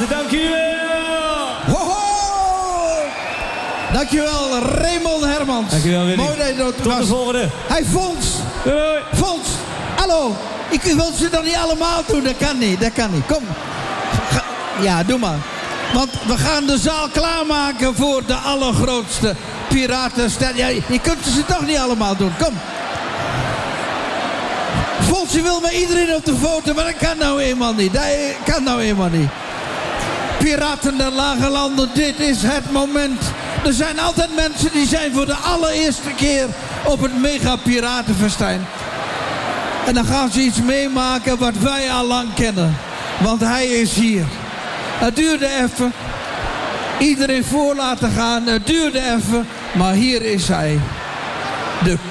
Piraten, dankjewel! Ho, ho! Dankjewel, Raymond Hermans. Dankjewel, Willy. Mooi dat je er Tot de volgende. Hey, Fons. Doei. Fons, hallo. Ik wil ze dan niet allemaal doen, dat kan niet. Kom. Ja, doe maar. Want we gaan de zaal klaarmaken voor de allergrootste piratenster. Ja, je kunt ze toch niet allemaal doen, kom. Fons, je wil met iedereen op de foto, maar dat kan nou eenmaal niet. Piraten der Lage Landen, dit is het moment. Er zijn altijd mensen die zijn voor de allereerste keer op het mega piratenfestijn. En dan gaan ze iets meemaken wat wij al lang kennen. Want hij is hier. Het duurde even. Iedereen voor laten gaan. Het duurde even. Maar hier is hij. De